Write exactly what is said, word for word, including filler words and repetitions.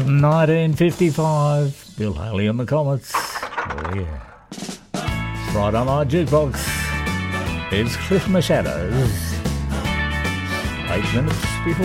from nineteen fifty-five. Bill Haley and the Comets. Oh yeah. It's Friday Night Jukebox. It's Cliff Machado's. Eight minutes before